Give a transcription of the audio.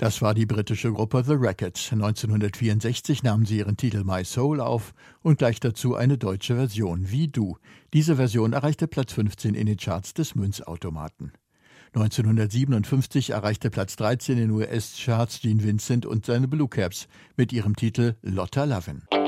Das war die britische Gruppe The Rackets. 1964 nahmen sie ihren Titel My Soul auf und gleich dazu eine deutsche Version, Wie du. Diese Version erreichte Platz 15 in den Charts des Münzautomaten. 1957 erreichte Platz 13 in den US-Charts Gene Vincent und seine Blue Caps mit ihrem Titel Lotta Lovin'.